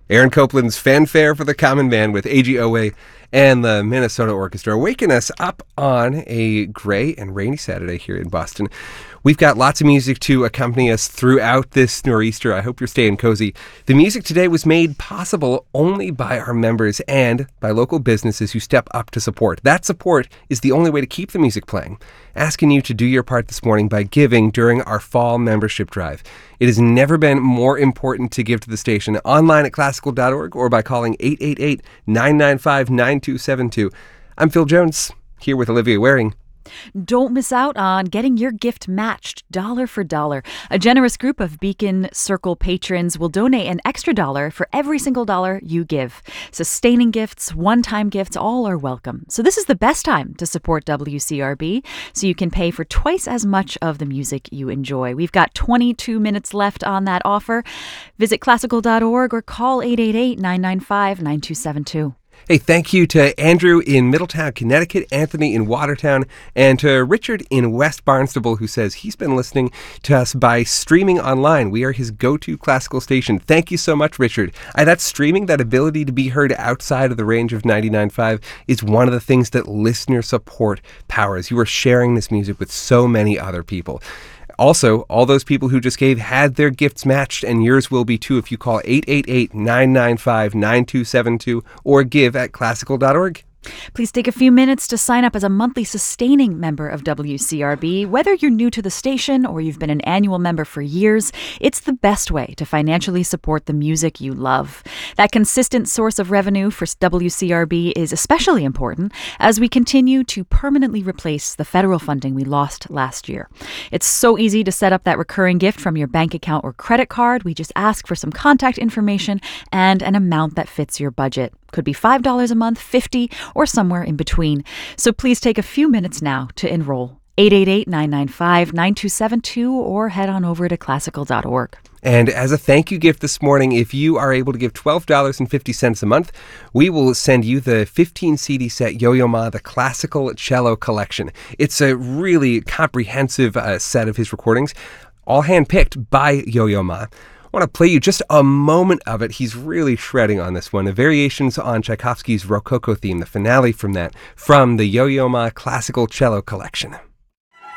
Aaron Copland's Fanfare for the Common Man with A.G. Owe and the Minnesota Orchestra, waking us up on a gray and rainy Saturday here in Boston. We've got lots of music to accompany us throughout this nor'easter. I hope you're staying cozy. The music today was made possible only by our members and by local businesses who step up to support. That support is the only way to keep the music playing. Asking you to do your part this morning by giving during our fall membership drive. It has never been more important to give to the station. Online at classical.org or by calling 888-995-9272. I'm Phil Jones, here with Olivia Waring. Don't miss out on getting your gift matched dollar for dollar. A generous group of Beacon Circle patrons will donate an extra $1 for every single dollar you give. Sustaining gifts, one-time gifts, all are welcome. So this is the best time to support WCRB so you can pay for twice as much of the music you enjoy. We've got 22 minutes left on that offer. Visit classical.org or call 888-995-9272. Hey, thank you to Andrew in Middletown, Connecticut, Anthony in Watertown, and to Richard in West Barnstable, who says he's been listening to us by streaming online. We are his go-to classical station. Thank you so much, Richard. That streaming, that ability to be heard outside of the range of 99.5 is one of the things that listener support powers. You are sharing this music with so many other people. Also, all those people who just gave had their gifts matched, and yours will be too if you call 888-995-9272 or give at classical.org. Please take a few minutes to sign up as a monthly sustaining member of WCRB. Whether you're new to the station or you've been an annual member for years, it's the best way to financially support the music you love. That consistent source of revenue for WCRB is especially important as we continue to permanently replace the federal funding we lost last year. It's so easy to set up that recurring gift from your bank account or credit card. We just ask for some contact information and an amount that fits your budget. Could be $5 a month, $50, or somewhere in between. So please take a few minutes now to enroll. 888-995-9272 or head on over to classical.org. And as a thank you gift this morning, if you are able to give $12.50 a month, we will send you the 15 CD set Yo-Yo Ma, the Classical Cello Collection. It's a really comprehensive set of his recordings, all handpicked by Yo-Yo Ma. I want to play you just a moment of it. He's really shredding on this one. The variations on Tchaikovsky's Rococo theme, the finale from that, from the Yo-Yo Ma Classical Cello Collection.